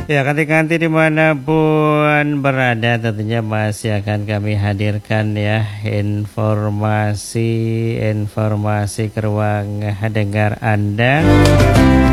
Ya, ketika dimanapun berada tentunya masih akan kami hadirkan ya informasi ke ruang dengar Anda.